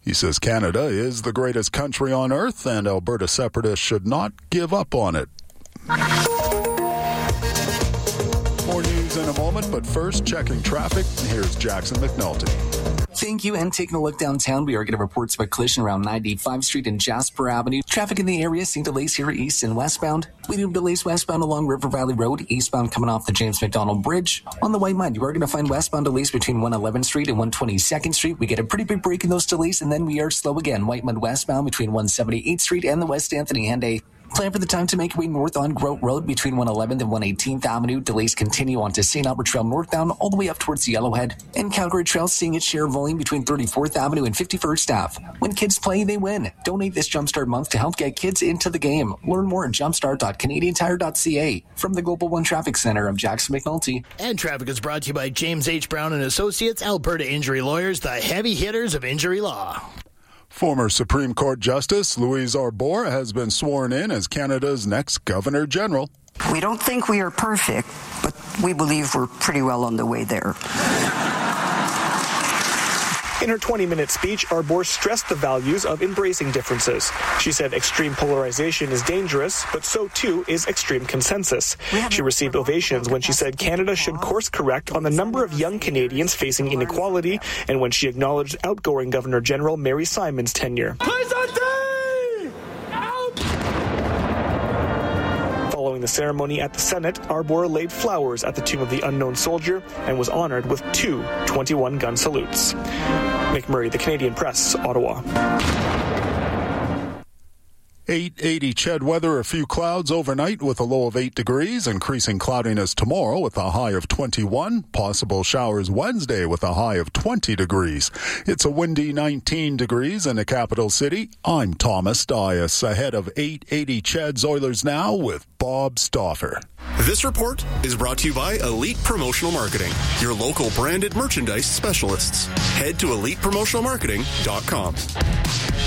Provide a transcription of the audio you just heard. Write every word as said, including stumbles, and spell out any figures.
He says Canada is the greatest country on earth and Alberta separatists should not give up on it. More news in a moment, but first, checking traffic. Here's Jackson McNulty. Thank you. And taking a look downtown, we are getting reports of a collision around ninety-fifth Street and Jasper Avenue. Traffic in the area seeing delays here east and westbound. We do delays westbound along River Valley Road, eastbound coming off the James McDonald Bridge. On the White Mud, you are going to find westbound delays between one eleventh Street and one twenty-second Street. We get a pretty big break in those delays, and then we are slow again. White Mud westbound between one seventy-eighth Street and the West Anthony Henday. Plan for the time to make your way north on Grote Road between one eleventh and one eighteenth Avenue. Delays continue on to Saint Albert Trail northbound all the way up towards the Yellowhead. And Calgary Trail seeing its share of volume between thirty-fourth Avenue and fifty-first Ave. When kids play, they win. Donate this Jumpstart month to help get kids into the game. Learn more at jumpstart dot canadian tire dot c a. From the Global One Traffic Center, I'm Jackson McNulty. And traffic is brought to you by James H. Brown and Associates, Alberta Injury Lawyers, the heavy hitters of injury law. Former Supreme Court Justice Louise Arbour has been sworn in as Canada's next Governor General. We don't think we are perfect, but we believe we're pretty well on the way there. In her twenty-minute speech, Arbour stressed the values of embracing differences. She said extreme polarization is dangerous, but so too is extreme consensus. She received ovations when she said Canada should course correct on the number of young Canadians facing inequality, and when she acknowledged outgoing Governor General Mary Simon's tenure. Following the ceremony at the Senate, Arbour laid flowers at the tomb of the unknown soldier and was honored with two twenty-one gun salutes. Nick Murray, The Canadian Press, Ottawa. eight eighty C H E D weather, a few clouds overnight with a low of eight degrees, increasing cloudiness tomorrow with a high of twenty-one, possible showers Wednesday with a high of twenty degrees. It's a windy nineteen degrees in the capital city. I'm Thomas Dias, ahead of eight eighty C H E D's Oilers Now with Bob Stauffer. This report is brought to you by Elite Promotional Marketing, your local branded merchandise specialists. Head to elite promotional marketing dot com.